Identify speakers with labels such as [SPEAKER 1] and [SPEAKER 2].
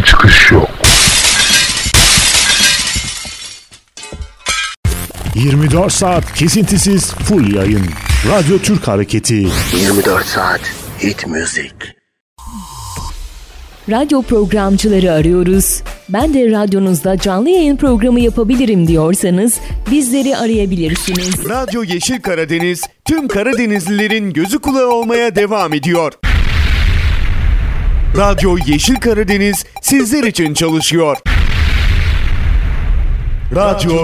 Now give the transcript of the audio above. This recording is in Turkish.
[SPEAKER 1] çıkış yok.
[SPEAKER 2] 24 saat kesintisiz full yayın. Radyo Türk Hareketi.
[SPEAKER 1] 24 saat hit müzik.
[SPEAKER 3] Radyo programcıları arıyoruz. Ben de radyonuzda canlı yayın programı yapabilirim diyorsanız bizleri arayabilirsiniz.
[SPEAKER 4] Radyo Yeşil Karadeniz tüm Karadenizlilerin gözü kulağı olmaya devam ediyor. Radyo Yeşil Karadeniz sizler için çalışıyor. Radyo